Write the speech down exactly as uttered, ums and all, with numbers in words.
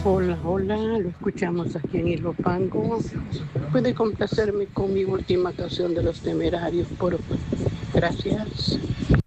Hola, hola, lo escuchamos aquí en Ilopango. Puede complacerme con mi última canción de Los Temerarios, por favor. Gracias.